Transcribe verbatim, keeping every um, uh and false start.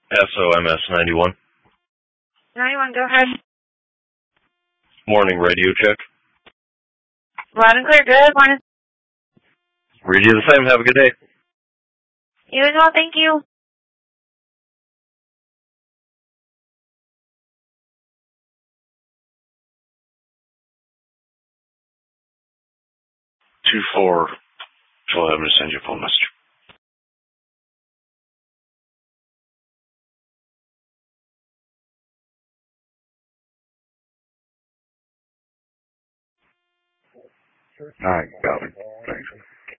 S O M S ninety-one. ninety-one, go ahead. Morning radio check. Loud and clear, good morning. Read you the same. Have a good day. You as well, thank you. Two four. Joel, I'm going to send you a phone message. All right, got it.